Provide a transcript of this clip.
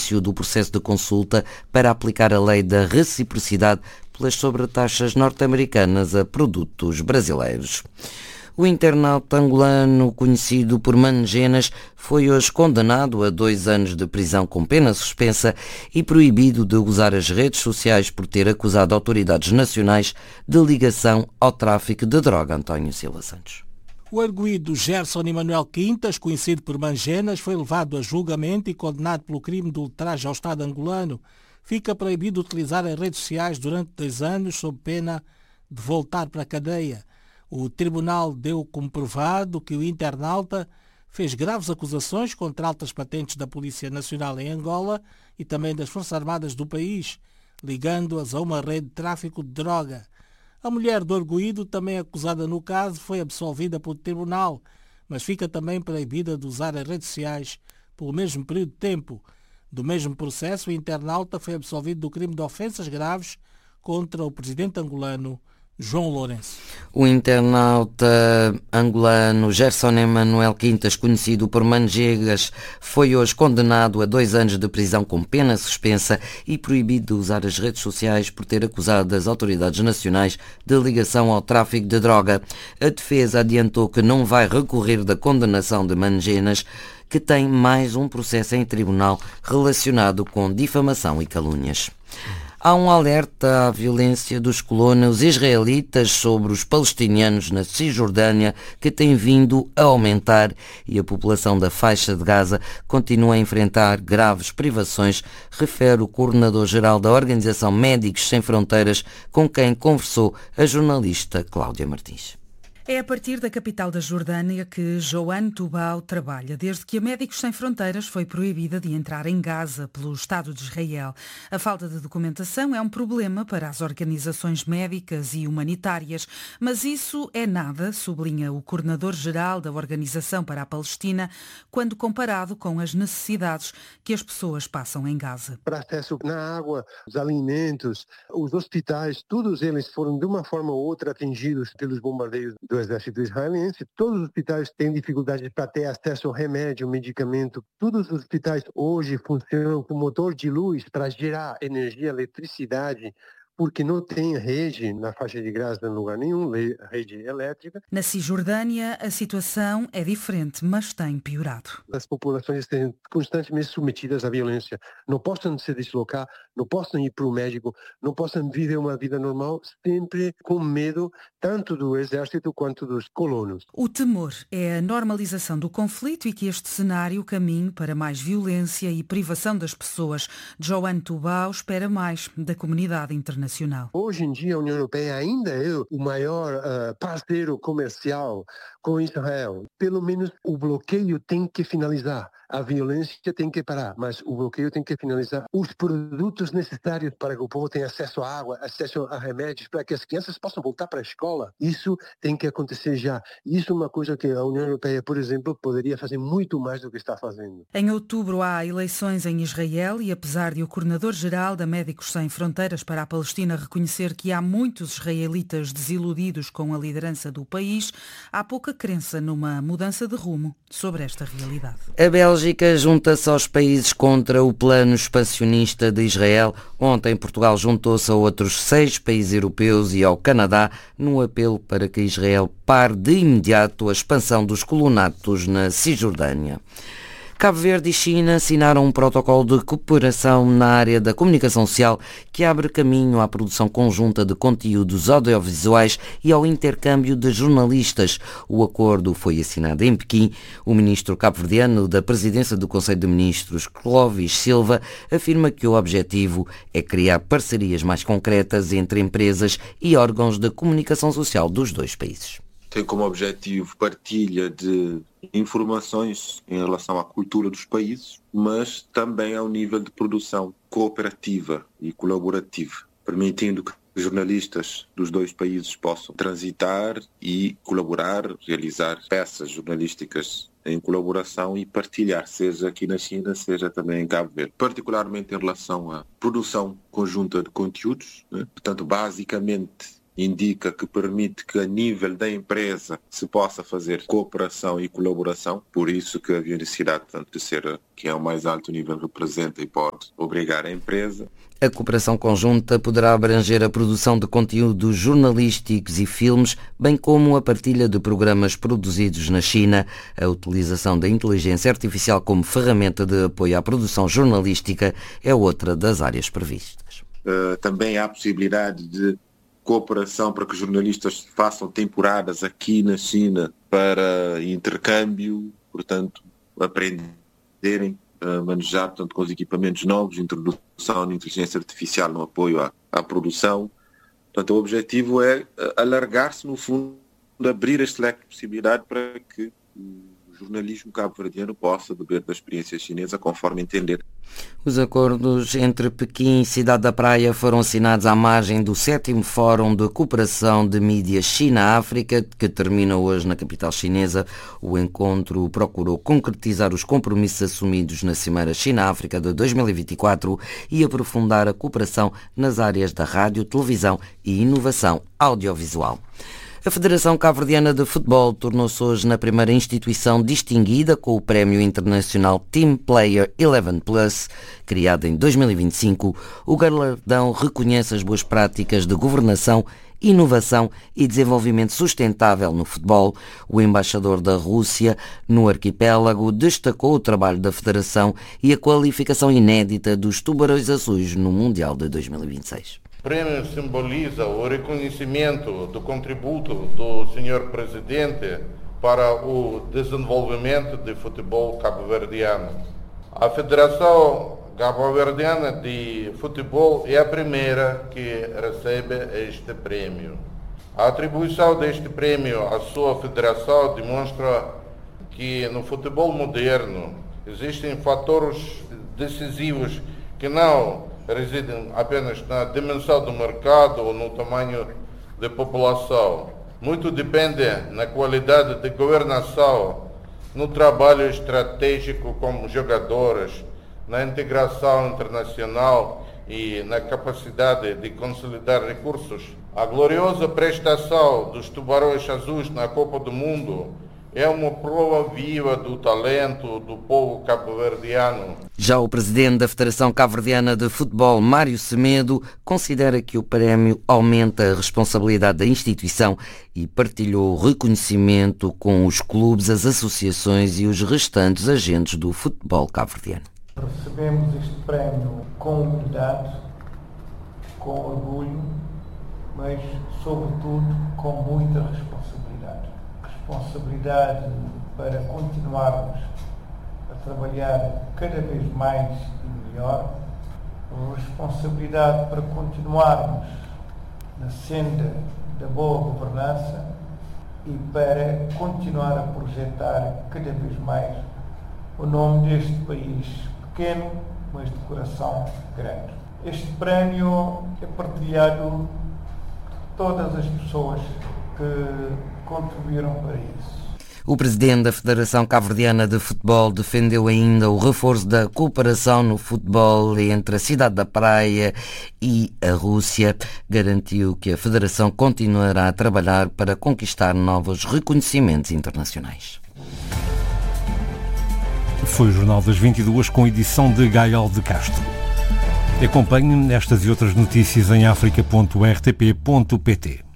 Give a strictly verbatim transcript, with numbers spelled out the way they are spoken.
início do processo de consulta para aplicar a lei da reciprocidade pelas sobretaxas norte-americanas a produtos brasileiros. O internauta angolano, conhecido por Mangenas, foi hoje condenado a dois anos de prisão com pena suspensa e proibido de usar as redes sociais por ter acusado autoridades nacionais de ligação ao tráfico de droga. António Silva Santos. O arguido Gerson Emanuel Quintas, conhecido por Mangenas, foi levado a julgamento e condenado pelo crime de ultraje ao Estado angolano. Fica proibido de utilizar as redes sociais durante dois anos, sob pena de voltar para a cadeia. O tribunal deu como provado que o internauta fez graves acusações contra altas patentes da Polícia Nacional em Angola e também das Forças Armadas do país, ligando-as a uma rede de tráfico de droga. A mulher do arguido, também acusada no caso, foi absolvida pelo tribunal, mas fica também proibida de usar as redes sociais pelo mesmo período de tempo. Do mesmo processo, o internauta foi absolvido do crime de ofensas graves contra o presidente angolano, João Lourenço. O internauta angolano Gerson Emanuel Quintas, conhecido por Mangegas, foi hoje condenado a dois anos de prisão com pena suspensa e proibido de usar as redes sociais por ter acusado as autoridades nacionais de ligação ao tráfico de droga. A defesa adiantou que não vai recorrer da condenação de Mangenas, que tem mais um processo em tribunal relacionado com difamação e calúnias. Há um alerta à violência dos colonos israelitas sobre os palestinianos na Cisjordânia que tem vindo a aumentar e a população da faixa de Gaza continua a enfrentar graves privações, refere o coordenador-geral da Organização Médicos Sem Fronteiras, com quem conversou a jornalista Cláudia Martins. É a partir da capital da Jordânia que Joanne Tubau trabalha, desde que a Médicos Sem Fronteiras foi proibida de entrar em Gaza pelo Estado de Israel. A falta de documentação é um problema para as organizações médicas e humanitárias, mas isso é nada, sublinha o coordenador-geral da Organização para a Palestina, quando comparado com as necessidades que as pessoas passam em Gaza. Para acesso na água, os alimentos, os hospitais, todos eles foram de uma forma ou outra atingidos pelos bombardeios do exército israelense. Todos os hospitais têm dificuldade para ter acesso ao remédio, medicamento. Todos os hospitais hoje funcionam com motor de luz para gerar energia, eletricidade, porque não tem rede na faixa de Gaza em lugar nenhum, rede elétrica. Na Cisjordânia, a situação é diferente, mas tem piorado. As populações estão constantemente submetidas à violência. Não possam se deslocar, não possam ir para o médico, não possam viver uma vida normal, sempre com medo tanto do exército quanto dos colonos. O temor é a normalização do conflito e que este cenário caminhe para mais violência e privação das pessoas. Joanne Tubau espera mais da comunidade internacional. Hoje em dia a União Europeia ainda é o maior uh, parceiro comercial com Israel. Pelo menos o bloqueio tem que finalizar. A violência tem que parar, mas o bloqueio tem que finalizar. Os produtos necessários para que o povo tenha acesso à água, acesso a remédios, para que as crianças possam voltar para a escola, isso tem que acontecer já. Isso é uma coisa que a União Europeia, por exemplo, poderia fazer muito mais do que está fazendo. Em outubro há eleições em Israel e apesar de o coordenador-geral da Médicos Sem Fronteiras para a Palestina reconhecer que há muitos israelitas desiludidos com a liderança do país, há pouca crença numa mudança de rumo sobre esta realidade. A Bélgica junta-se aos países contra o plano expansionista de Israel. Ontem Portugal juntou-se a outros seis países europeus e ao Canadá no apelo para que Israel pare de imediato a expansão dos colonatos na Cisjordânia. Cabo Verde e China assinaram um protocolo de cooperação na área da comunicação social que abre caminho à produção conjunta de conteúdos audiovisuais e ao intercâmbio de jornalistas. O acordo foi assinado em Pequim. O ministro cabo-verdiano da Presidência do Conselho de Ministros, Clóvis Silva, afirma que o objetivo é criar parcerias mais concretas entre empresas e órgãos de comunicação social dos dois países. Tem como objetivo partilha de informações em relação à cultura dos países, mas também ao nível de produção cooperativa e colaborativa, permitindo que jornalistas dos dois países possam transitar e colaborar, realizar peças jornalísticas em colaboração e partilhar, seja aqui na China, seja também em Cabo Verde. Particularmente em relação à produção conjunta de conteúdos, né? Portanto, basicamente, indica que permite que a nível da empresa se possa fazer cooperação e colaboração, por isso que havia necessidade tanto de ser quem é o mais alto nível representa e pode obrigar a empresa. A cooperação conjunta poderá abranger a produção de conteúdos jornalísticos e filmes, bem como a partilha de programas produzidos na China. A utilização da inteligência artificial como ferramenta de apoio à produção jornalística é outra das áreas previstas. Uh, também há a possibilidade de cooperação para que os jornalistas façam temporadas aqui na China para intercâmbio, portanto, aprenderem a manejar, portanto, com os equipamentos novos, introdução de inteligência artificial no apoio à, à produção. Portanto, o objetivo é alargar-se, no fundo, abrir este leque de possibilidade para que o jornalismo cabo-verdiano possa beber da experiência chinesa conforme entender. Os acordos entre Pequim e Cidade da Praia foram assinados à margem do sétimo Fórum de Cooperação de Mídia China-África, que termina hoje na capital chinesa. O encontro procurou concretizar os compromissos assumidos na Cimeira China-África de dois mil e vinte e quatro e aprofundar a cooperação nas áreas da rádio, televisão e inovação audiovisual. A Federação Cabo-Verdiana de Futebol tornou-se hoje na primeira instituição distinguida com o Prémio Internacional Team Player eleven plus, criado em dois mil e vinte e cinco. O galardão reconhece as boas práticas de governação, inovação e desenvolvimento sustentável no futebol. O embaixador da Rússia no arquipélago destacou o trabalho da Federação e a qualificação inédita dos Tubarões Azuis no Mundial de dois mil e vinte e seis. O prêmio simboliza o reconhecimento do contributo do senhor Presidente para o desenvolvimento do futebol cabo-verdiano. A Federação Cabo-Verdiana de Futebol é a primeira que recebe este prêmio. A atribuição deste prêmio à sua federação demonstra que no futebol moderno existem fatores decisivos que não residem apenas na dimensão do mercado ou no tamanho da população. Muito depende na qualidade de governação, no trabalho estratégico com jogadores, na integração internacional e na capacidade de consolidar recursos. A gloriosa prestação dos Tubarões Azuis na Copa do Mundo é uma prova viva do talento do povo cabo-verdiano. Já o presidente da Federação Cabo-Verdiana de Futebol, Mário Semedo, considera que o prémio aumenta a responsabilidade da instituição e partilhou o reconhecimento com os clubes, as associações e os restantes agentes do futebol cabo-verdiano. Recebemos este prémio com humildade, com orgulho, mas, sobretudo, com muita responsabilidade. Responsabilidade para continuarmos a trabalhar cada vez mais e melhor, responsabilidade para continuarmos na senda da boa governança e para continuar a projetar cada vez mais o nome deste país pequeno, mas de coração grande. Este prémio é partilhado por todas as pessoas que contribuíram para isso. O presidente da Federação Cabo-Verdiana de Futebol defendeu ainda o reforço da cooperação no futebol entre a Cidade da Praia e a Rússia. Garantiu que a Federação continuará a trabalhar para conquistar novos reconhecimentos internacionais. Foi o Jornal das vinte e duas com edição de Gael de Castro. Acompanhe-me nestas e outras notícias em africa ponto r t p ponto p t.